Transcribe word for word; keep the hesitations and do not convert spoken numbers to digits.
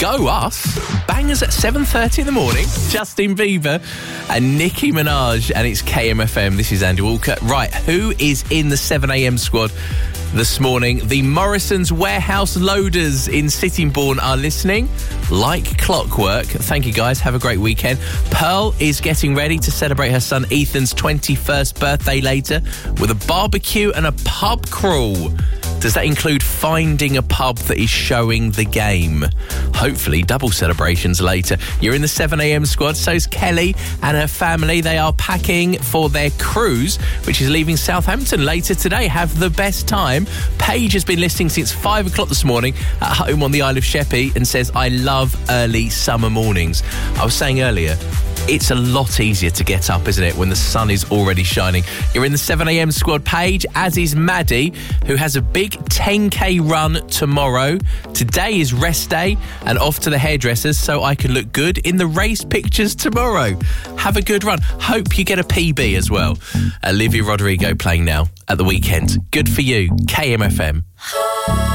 Go us. Bangers at seven thirty in the morning. Justin Bieber and Nicki Minaj. And it's K M F M. This is Andy Walker. Right, who is in the seven a.m. squad this morning? The Morrison's Warehouse Loaders in Sittingbourne are listening like clockwork. Thank you, guys. Have a great weekend. Pearl is getting ready to celebrate her son Ethan's twenty-first birthday later with a barbecue and a pub crawl. Does that include finding a pub that is showing the game? Hopefully, double celebrations later. You're in the seven a.m. squad. So's Kelly and her family. They are packing for their cruise, which is leaving Southampton later today. Have the best time. Paige has been listening since five o'clock this morning at home on the Isle of Sheppey and says, I love early summer mornings. I was saying earlier, it's a lot easier to get up, isn't it, when the sun is already shining. You're in the seven a.m. squad, Paige, as is Maddie, who has a big ten k run tomorrow. Today is rest day and off to the hairdressers so I can look good in the race pictures tomorrow. Have a good run. Hope you get a P B as well. Olivia Rodrigo playing now at the weekend. Good for you. K M F M.